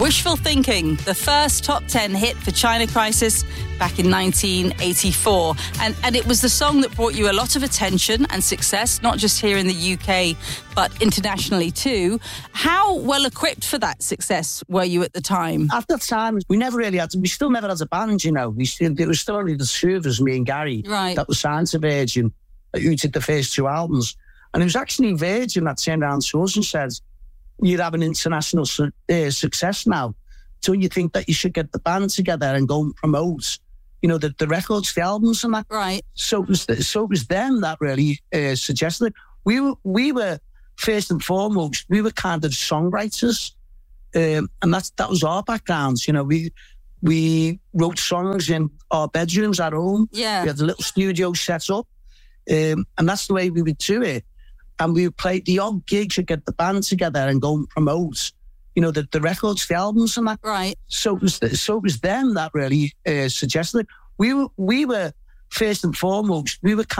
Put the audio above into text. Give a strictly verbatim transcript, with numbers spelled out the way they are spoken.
Wishful Thinking, the first top ten hit for China Crisis back in nineteen eighty-four. And, and it was the song that brought you a lot of attention and success, not just here in the U K, but internationally too. How well equipped for that success were you at the time? At that time, we never really had, to, we still never had a band, you know. We still, it was still only the two of us, me and Gary, right, that was signed to Virgin, who did the first two albums. And it was actually Virgin that turned around to us and said, you're having international su- uh, success now. So you think that you should get the band together and go and promote, you know, the, the records, the albums and that. Right. So it was, the, so it was them that really uh, suggested it. We were, we were, first and foremost, we were kind of songwriters. Um, and that's, that was our backgrounds. You know, we we wrote songs in our bedrooms at home. Yeah. We had a little studio set up. Um, and that's the way we would do it. And we would play the odd gigs to get the band together and go and promote, you know, the, the records, the albums and that. Right. So it was, the, so it was them that really uh, suggested it. We were, we were, first and foremost, we were kind